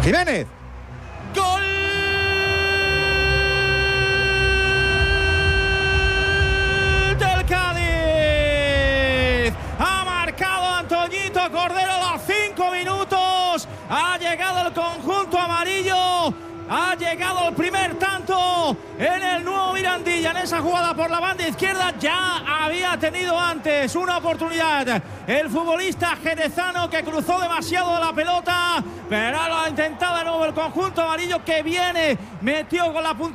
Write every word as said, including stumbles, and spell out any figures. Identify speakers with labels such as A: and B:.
A: Jiménez.
B: ¡Gol! Del Cádiz. Ha marcado Antoñito Cordero a los cinco minutos. Ha llegado el conjunto amarillo. Ha llegado el primer tanto en el nuevo Mirandilla. En esa jugada por la banda izquierda ya había tenido antes una oportunidad el futbolista jerezano, que cruzó demasiado la pelota, pero lo ha intentado de nuevo el conjunto amarillo, que viene, metió con la punta